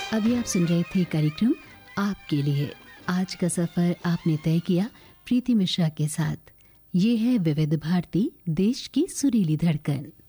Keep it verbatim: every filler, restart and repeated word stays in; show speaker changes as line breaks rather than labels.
अभी आप सुन रहे थे कार्यक्रम आपके लिए। आज का सफर आपने तय किया प्रीति मिश्रा के साथ। ये है विविध भारती, देश की सुरीली धड़कन।